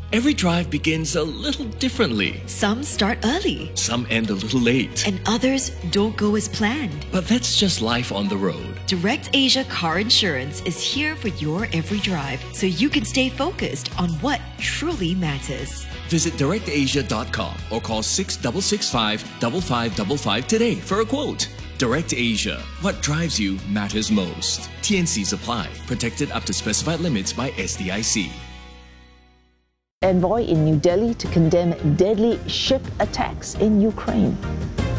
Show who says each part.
Speaker 1: Every drive begins a little differently.
Speaker 2: Some start early,
Speaker 1: Some end a little late.
Speaker 2: and others don't go as planned.
Speaker 1: But that's just life on the road.
Speaker 2: Direct Asia Car Insurance is here for your every drive so you can stay focused on what truly matters.
Speaker 1: Visit directasia.com or call 6665 5555 today for a quote. Direct Asia. What drives you matters most. TNCs apply. Protected up to specified limits by SDIC.
Speaker 3: Envoy in New Delhi to condemn deadly ship attacks in Ukraine.